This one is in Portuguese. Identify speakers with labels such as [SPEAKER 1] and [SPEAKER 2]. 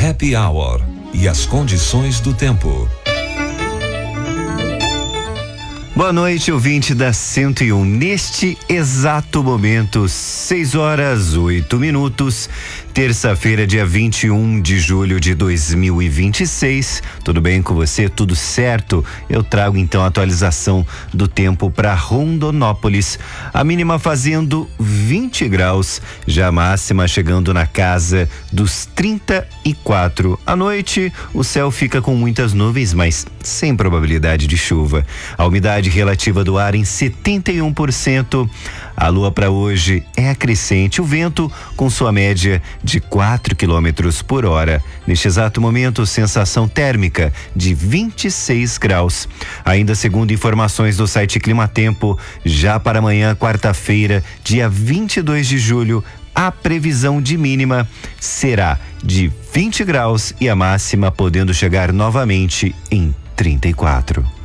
[SPEAKER 1] Happy Hour e as condições do tempo.
[SPEAKER 2] Boa noite, ouvinte da 101. Neste exato momento, 6h08, terça-feira, dia 21 de julho de 2026. Tudo bem com você? Tudo certo? Eu trago então a atualização do tempo para Rondonópolis. A mínima fazendo 20 graus, já a máxima chegando na casa dos 34. À noite, o céu fica com muitas nuvens, mas sem probabilidade de chuva. A umidade relativa do ar em 71%. A lua para hoje é crescente. O vento com sua média de 4 quilômetros por hora. Neste exato momento, sensação térmica de 26 graus. Ainda segundo informações do site Climatempo, já para amanhã, quarta-feira, dia 22 de julho, a previsão de mínima será de 20 graus e a máxima podendo chegar novamente em 34.